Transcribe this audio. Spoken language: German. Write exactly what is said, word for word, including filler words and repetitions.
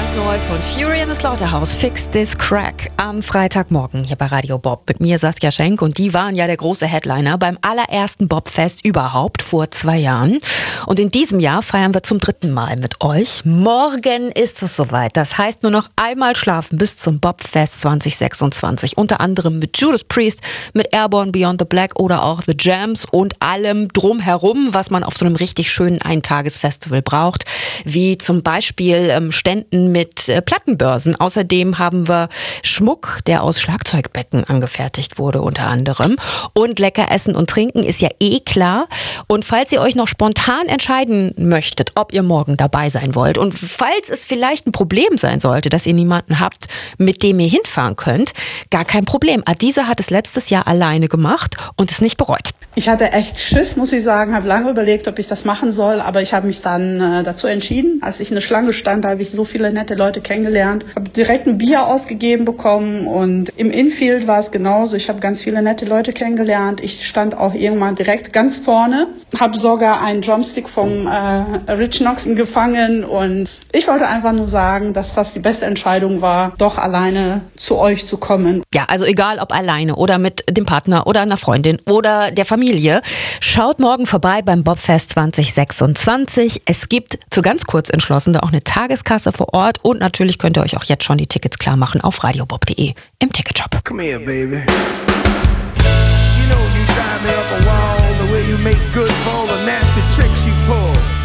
Brandneu von Fury in the Slaughterhouse, Fix This Crack. Am Freitagmorgen hier bei Radio Bob mit mir Saskia Schenk und die waren ja der große Headliner beim allerersten Bobfest überhaupt vor zwei Jahren. Und in diesem Jahr feiern wir zum dritten Mal mit euch. Morgen ist es soweit. Das heißt nur noch einmal schlafen bis zum Bobfest zwanzig sechsundzwanzig. Unter anderem mit Judas Priest, mit Airborne, Beyond the Black oder auch The Jams und allem drumherum, was man auf so einem richtig schönen Eintagesfestival braucht. Wie zum Beispiel ähm, Ständen mit äh, Plattenbörsen. Außerdem haben wir Schmuck, der aus Schlagzeugbecken angefertigt wurde unter anderem. Und lecker Essen und Trinken ist ja eh klar. Und falls ihr euch noch spontan entscheiden möchtet, ob ihr morgen dabei sein wollt und falls es vielleicht ein Problem sein sollte, dass ihr niemanden habt, mit dem ihr hinfahren könnt, gar kein Problem. Adisa hat es letztes Jahr alleine gemacht und es nicht bereut. Ich hatte echt Schiss, muss ich sagen, habe lange überlegt, ob ich das machen soll, aber ich habe mich dann äh, dazu entschieden. Als ich in der Schlange stand, habe ich so viele nette Leute kennengelernt, habe direkt ein Bier ausgegeben bekommen und im Infield war es genauso. Ich habe ganz viele nette Leute kennengelernt. Ich stand auch irgendwann direkt ganz vorne, habe sogar einen Drumstick vom äh, Rich Knox gefangen und ich wollte einfach nur sagen, dass das die beste Entscheidung war, doch alleine zu euch zu kommen. Ja, also egal ob alleine oder mit dem Partner oder einer Freundin oder der Familie, schaut morgen vorbei beim Bobfest zwanzig sechsundzwanzig. Es gibt für ganz Kurzentschlossene auch eine Tageskasse vor Ort und natürlich könnt ihr euch auch jetzt schon die Tickets klar machen auf radiobob punkt de im Ticketshop. Come here, baby. You know you drive me up a wall the way you make good for all the nasty tricks you pull.